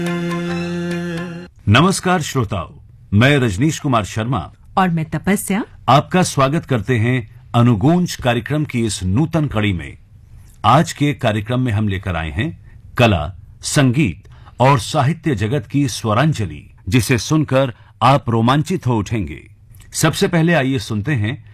नमस्कार श्रोताओं, मैं रजनीश कुमार शर्मा और मैं तपस्या आपका स्वागत करते हैं अनुगूंज कार्यक्रम की इस नूतन कड़ी में। आज के कार्यक्रम में हम लेकर आए हैं कला, संगीत और साहित्य जगत की स्वरांजलि, जिसे सुनकर आप रोमांचित हो उठेंगे। सबसे पहले आइए सुनते हैं